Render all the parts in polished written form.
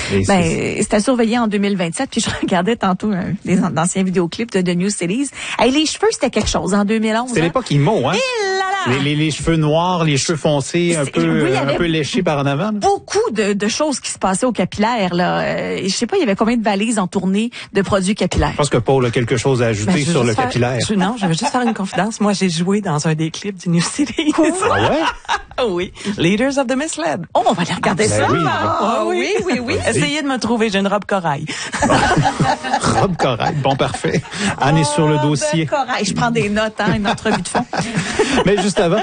C'est à surveiller en 2027. Puis je regardais tantôt des anciens vidéoclips de The New Cities. Hey, les cheveux, c'était quelque chose en 2011. C'était l'époque IMO, hein? Les cheveux noirs, les cheveux foncés, un peu léchés par en avant. Beaucoup de choses qui se passaient au capillaire, là. Je sais pas, il y avait combien de valises en tournée de produits capillaires. Je pense que Paul a quelque chose à ajouter sur le capillaire. Non, je veux juste faire une confidence. Moi, j'ai joué dans un des clips du New Cities. Ah ouais? Oui. Leaders of the Misled. Oh, on va aller regarder ça. Oui. Essayez de me trouver. J'ai une robe corail. Robe corail. Bon, parfait. Anne est sur le dossier. Corail. Je prends des notes, une entrevue de fond. Mais juste avant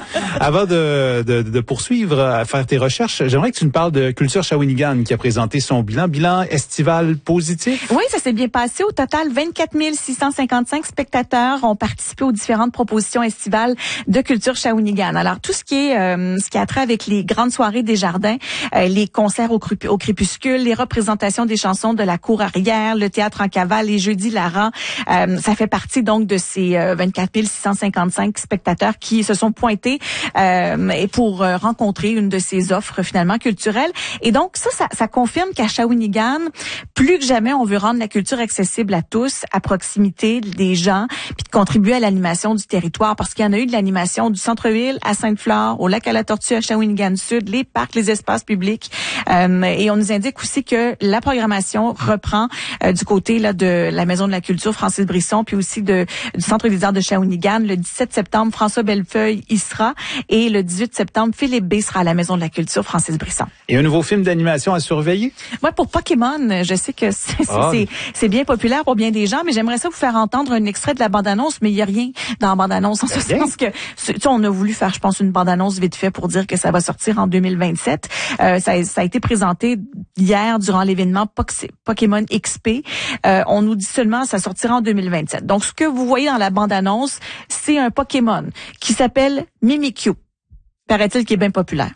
de poursuivre à faire tes recherches, j'aimerais que tu nous parles de Culture Shawinigan qui a présenté son bilan estival positif. Oui, ça s'est bien passé. Au total, 24 655 spectateurs ont participé aux différentes propositions estivales de Culture Shawinigan. Alors, tout ce qui a trait avec les grandes soirées des jardins, les concerts au crépuscule, les représentations des chansons de la cour arrière, le théâtre en cavale, les jeudis Lara, ça fait partie donc de ces 24 655 spectateurs qui se sont pointés et pour rencontrer une de ces offres finalement culturelles. Et donc ça confirme qu'à Shawinigan, plus que jamais, on veut rendre la culture accessible à tous, à proximité des gens, puis de contribuer à l'animation du territoire, parce qu'il y en a eu de l'animation du centre-ville à Sainte-Flore, au lac à la Tortue à Shawinigan Sud, les parcs, les espaces publics. Et on nous indique aussi que la programmation reprend du côté là de la Maison de la Culture Francis Brisson, puis aussi du Centre des Arts de Shawinigan. Le 17 septembre, François Bellefeuille y sera, et le 18 septembre, Philippe B sera à la Maison de la Culture Francis Brisson. Et un nouveau film d'animation à surveiller? Moi, pour Pokémon, je sais que c'est bien populaire pour bien des gens, mais j'aimerais ça vous faire entendre un extrait de la bande-annonce, mais il y a rien dans la bande-annonce, en ce sens que on a voulu faire, je pense, une bande-annonce vite fait pour dire que ça va sortir en 2027. Ça a été présenté hier durant l'événement Pokémon XP. On nous dit seulement ça sortira en 2027. Donc, ce que vous voyez dans la bande-annonce, c'est un Pokémon qui s'appelle Mimikyu. Paraît-il qu'il est bien populaire.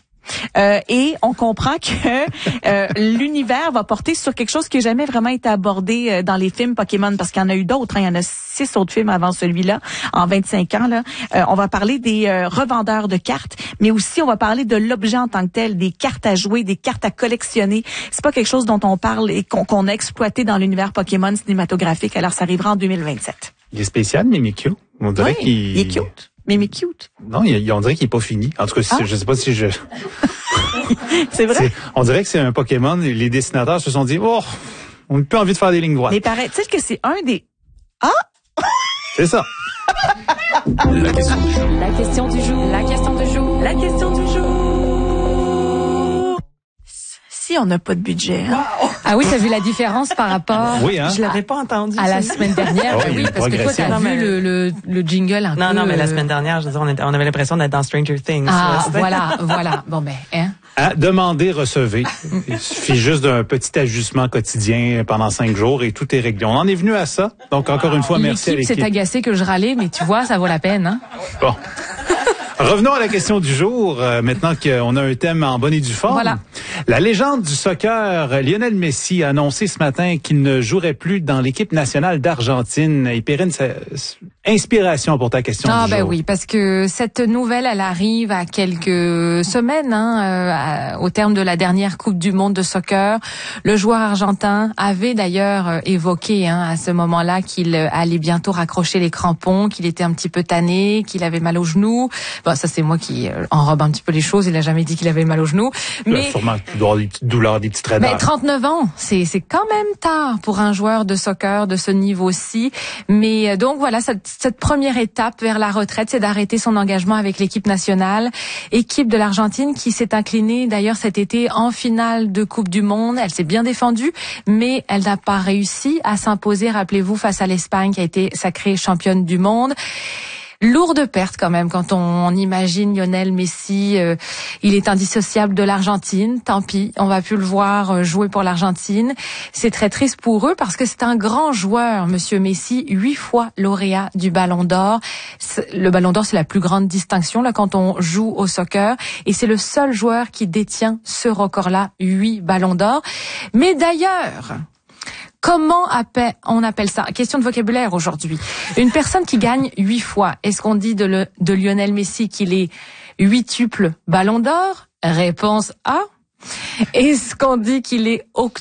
Et on comprend que l'univers va porter sur quelque chose qui n'a jamais vraiment été abordé dans les films Pokémon, parce qu'il y en a eu d'autres. Il y en a 6 autres films avant celui-là, en 25 ans. Là, on va parler des revendeurs de cartes, mais aussi on va parler de l'objet en tant que tel, des cartes à jouer, des cartes à collectionner. C'est pas quelque chose dont on parle et qu'on a exploité dans l'univers Pokémon cinématographique. Alors, ça arrivera en 2027. Il est spécial, Mimikyu. On dirait il est cute. Mais cute. Non, on dirait qu'il est pas fini. En tout cas, je sais pas si je... C'est vrai? On dirait que c'est un Pokémon. Les dessinateurs se sont dit, on n'a plus envie de faire des lignes droites. Mais paraît-il que c'est un des... C'est ça. La question du jour. La question du jour. La question du jour. La question du jour. Si on n'a pas de budget. Hein? Wow. Ah oui, t'as vu la différence par rapport... Oui, hein? Je l'avais pas entendu. À la semaine dernière. Oui, parce que toi, t'as vu le jingle un peu... Non, mais la semaine dernière, je veux dire, on avait l'impression d'être dans Stranger Things. Ah, voilà. Bon, ben, hein? Demandez, recevez. Il suffit juste d'un petit ajustement quotidien pendant 5 jours et tout est réglé. On en est venu à ça. Donc, encore une fois, merci à l'équipe. L'équipe s'est agacée que je râlais, mais tu vois, ça vaut la peine, hein? Bon. Revenons à la question du jour, maintenant qu'on a un thème en bonne et due forme. Voilà. La légende du soccer, Lionel Messi, a annoncé ce matin qu'il ne jouerait plus dans l'équipe nationale d'Argentine. Et Perrine, inspiration pour ta question du jour. Oui, parce que cette nouvelle, elle arrive à quelques semaines, au terme de la dernière Coupe du Monde de soccer. Le joueur argentin avait d'ailleurs évoqué à ce moment-là qu'il allait bientôt raccrocher les crampons, qu'il était un petit peu tanné, qu'il avait mal aux genoux. Bon, ça c'est moi qui enrobe un petit peu les choses. Il a jamais dit qu'il avait mal aux genoux. Mais sûrement des petites douleurs, des petites raideurs. Mais 39 ans, c'est quand même tard pour un joueur de soccer de ce niveau-ci. Mais donc voilà, cette première étape vers la retraite, c'est d'arrêter son engagement avec l'équipe nationale, équipe de l'Argentine qui s'est inclinée d'ailleurs cet été en finale de Coupe du Monde. Elle s'est bien défendue, mais elle n'a pas réussi à s'imposer, rappelez-vous, face à l'Espagne qui a été sacrée championne du monde. Lourde perte quand même quand on imagine Lionel Messi, il est indissociable de l'Argentine, tant pis, on va plus le voir jouer pour l'Argentine. C'est très triste pour eux parce que c'est un grand joueur, monsieur Messi, 8 fois lauréat du Ballon d'Or. Le Ballon d'Or, c'est la plus grande distinction là quand on joue au soccer et c'est le seul joueur qui détient ce record-là, 8 Ballons d'Or. Mais d'ailleurs, comment on appelle ça? Question de vocabulaire aujourd'hui. Une personne qui gagne 8 fois. Est-ce qu'on dit de Lionel Messi qu'il est 8tuple Ballon d'Or? Réponse A. Est-ce qu'on dit qu'il est